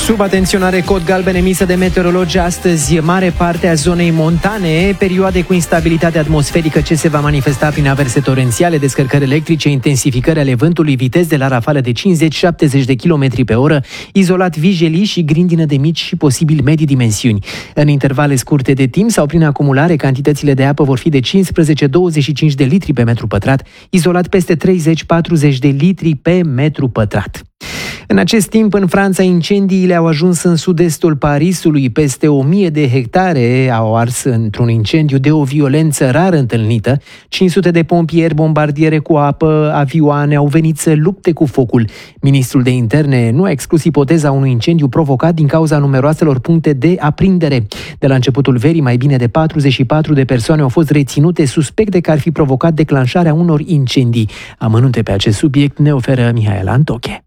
Sub atenționare, cod galben emisă de meteorologi astăzi mare parte a zonei montane, perioade cu instabilitate atmosferică ce se va manifesta prin averse torențiale, descărcări electrice, intensificări ale vântului, viteze de la rafale de 50-70 de km pe oră, izolat vijelii și grindină de mici și posibil medii dimensiuni. În intervale scurte de timp sau prin acumulare, cantitățile de apă vor fi de 15-25 de litri pe metru pătrat, izolat peste 30-40 de litri pe metru pătrat. În acest timp, în Franța, incendiile au ajuns în sud-estul Parisului. Peste 1000 de hectare au ars într-un incendiu de o violență rar întâlnită. 500 de pompieri, bombardiere cu apă, avioane au venit să lupte cu focul. Ministrul de Interne nu a exclus ipoteza unui incendiu provocat din cauza numeroaselor puncte de aprindere. De la începutul verii, mai bine de 44 de persoane au fost reținute suspecte că ar fi provocat declanșarea unor incendii. Amănunte pe acest subiect ne oferă Mihaela Antoche.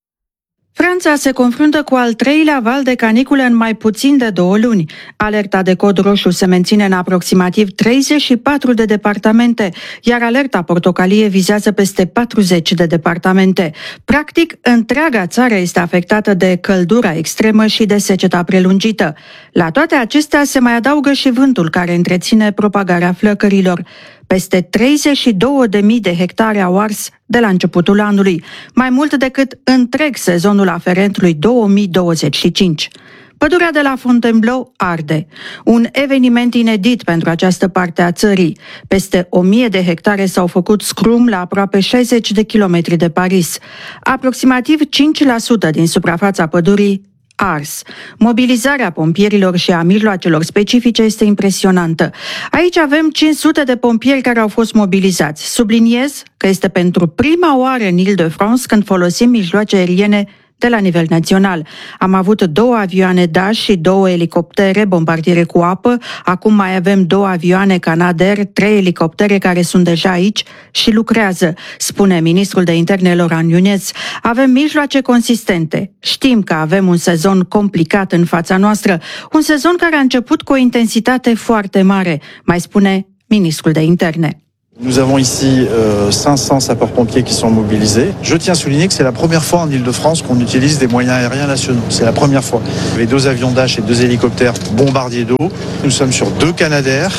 Franța se confruntă cu al treilea val de caniculă în mai puțin de 2 luni. Alerta de cod roșu se menține în aproximativ 34 de departamente, iar alerta portocalie vizează peste 40 de departamente. Practic, întreaga țară este afectată de căldura extremă și de seceta prelungită. La toate acestea se mai adaugă și vântul care întreține propagarea flăcărilor. Peste 32.000 de hectare au ars de la începutul anului, mai mult decât întreg sezonul aferent lui 2025. Pădurea de la Fontainebleau arde. Un eveniment inedit pentru această parte a țării. Peste 1000 de hectare s-au făcut scrum la aproape 60 de kilometri de Paris. Aproximativ 5% din suprafața pădurii ars. Mobilizarea pompierilor și a mijloacelor specifice este impresionantă. Aici avem 500 de pompieri care au fost mobilizați. Subliniez că este pentru prima oară în Île-de-France când folosim mijloace aeriene de la nivel național. Am avut 2 avioane Dash și 2 elicoptere bombardiere cu apă, acum mai avem 2 avioane Canadair, 3 elicoptere care sunt deja aici și lucrează, spune ministrul de interne Laurent Nunez. Avem mijloace consistente. Știm că avem un sezon complicat în fața noastră, un sezon care a început cu o intensitate foarte mare, mai spune ministrul de interne. Nous avons ici 500 sapeurs-pompiers qui sont mobilisés. Je tiens à souligner que c'est la première fois en Île-de-France qu'on utilise des moyens aériens nationaux. C'est la première fois. Avec 2 avions Dash et 2 hélicoptères bombardiers d'eau. Nous sommes sur 2 Canadair,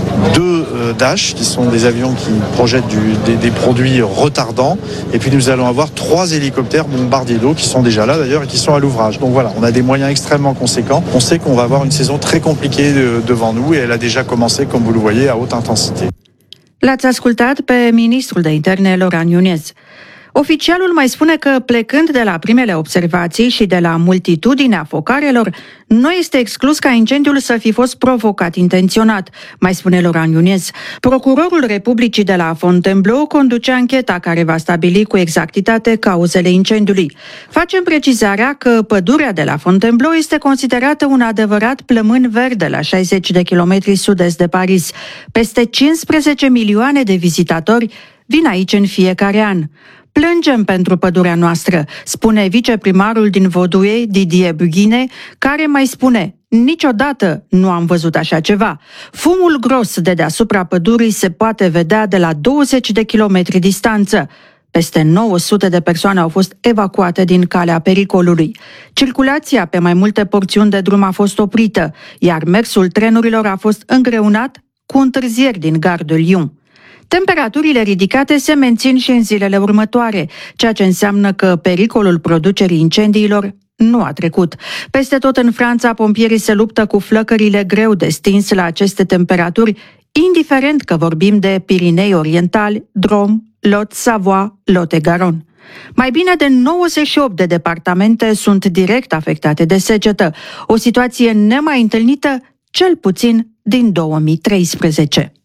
2 Dash, qui sont des avions qui projettent des produits retardants. Et puis nous allons avoir 3 hélicoptères bombardiers d'eau qui sont déjà là d'ailleurs et qui sont à l'ouvrage. Donc voilà, on a des moyens extrêmement conséquents. On sait qu'on va avoir une saison très compliquée devant nous et elle a déjà commencé, comme vous le voyez, à haute intensité. L-ați ascultat pe ministrul de interne Laurent Nunez. Oficialul mai spune că, plecând de la primele observații și de la multitudinea focarelor, nu este exclus ca incendiul să fi fost provocat intenționat, mai spune Laurent Nunez. Procurorul Republicii de la Fontainebleau conduce ancheta care va stabili cu exactitate cauzele incendiului. Facem precizarea că pădurea de la Fontainebleau este considerată un adevărat plămân verde la 60 de kilometri sud-est de Paris. Peste 15 milioane de vizitatori vin aici în fiecare an. Plângem pentru pădurea noastră, spune viceprimarul din Vaudoue, Didier Bughine, care mai spune: niciodată nu am văzut așa ceva. Fumul gros de deasupra pădurii se poate vedea de la 20 de kilometri distanță. Peste 900 de persoane au fost evacuate din calea pericolului. Circulația pe mai multe porțiuni de drum a fost oprită, iar mersul trenurilor a fost îngreunat cu întârzieri din Gare de Lyon. Temperaturile ridicate se mențin și în zilele următoare, ceea ce înseamnă că pericolul producerii incendiilor nu a trecut. Peste tot în Franța, pompierii se luptă cu flăcările greu de stins la aceste temperaturi, indiferent că vorbim de Pirinei Orientali, Drôme, Lot, Savoie, Lot-et-Garonne. Mai bine de 98 de departamente sunt direct afectate de secetă, o situație nemai întâlnită cel puțin din 2013.